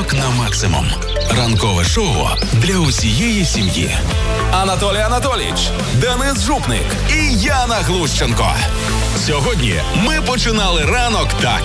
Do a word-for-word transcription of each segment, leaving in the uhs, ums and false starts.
Ранок на максимум. Ранкове шоу для усієї сім'ї. Анатолій Анатолійович, Денис Жупник і Яна Глущенко. Сьогодні ми починали ранок так.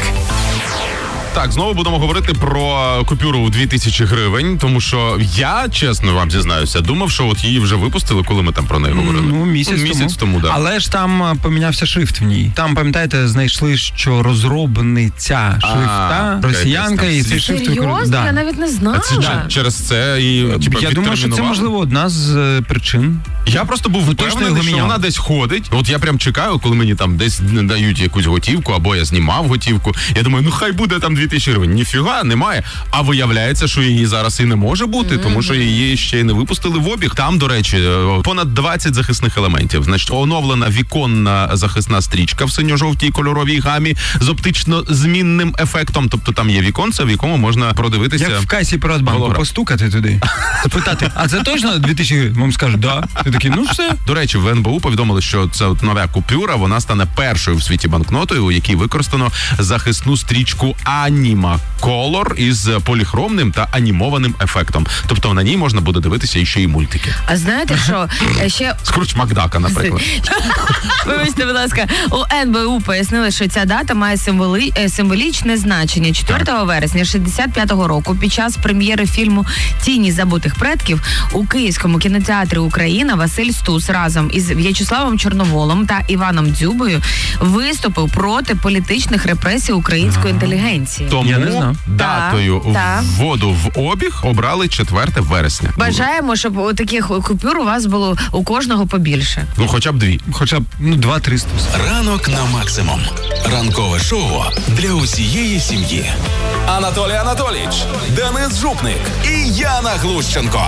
Так, знову будемо говорити про купюру у дві тисячі гривень, тому що я, чесно вам зізнаюся, думав, що от її вже випустили, коли ми там про неї говорили. Ну, місяць, ну, місяць тому. тому, да. Але ж там помінявся шрифт в ній. Там, пам'ятаєте, знайшли, що розробниця шрифта, а, росіянка, і цей шрифт... Серйозно? Да. Я навіть не знала. Це ч- через це і типу, Я думаю, що це, можливо, одна з причин. Я просто був ну, впевнений, що вона десь ходить. От я прям чекаю, коли мені там десь не дають якусь готівку, або я знімав готівку. Я думаю, ну хай буде там дві тисячі гривень. Ніфіга, немає. А виявляється, що її зараз і не може бути, mm-hmm. тому що її ще й не випустили в обіг. Там, до речі, понад двадцять захисних елементів. Значить, оновлена віконна захисна стрічка в синьо-жовтій кольоровій гамі з оптично-змінним ефектом. Тобто там є віконце, в якому можна продивитися. Як в касі Приватбанку голограм. Постукати туди, спитати, а це точно дві тисячі гривень? Вам скажуть, да. Ти такий, ну все. До речі, в ен бе у повідомили, що це от нова купюра, вона стане першою в світі банкнотою, у якій використано захисну стрічку Anima Color із поліхромним та анімованим ефектом. Тобто на ній можна буде дивитися ще й мультики. А знаєте, що ще... Скруч Макдака, наприклад. Вибачте, будь ласка, у ен бе у пояснили, що ця дата має символи... символічне значення. четвертого вересня шістдесят п'ятого року під час прем'єри фільму «Тіні забутих предків» у Київському кінотеатрі «Україна» Василь Стус разом із В'ячеславом Чорноволом та Іваном Дзюбою виступив проти політичних репресій української інтелігенції. Тому Я не знав. датою Так. вводу в обіг обрали четверте вересня. Бажаємо, щоб у таких купюр у вас було у кожного побільше. Ну, хоча б дві. Хоча б, ну, два-три. Ранок на максимум. Ранкове шоу для усієї сім'ї. Анатолій Анатолійович, Денис Жупник і Яна Глущенко.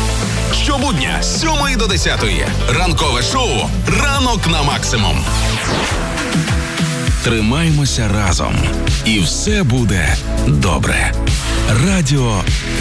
Щобудня з сьомої до десятої. Ранкове шоу «Ранок на максимум». Тримаймося разом. І все буде добре. Радіо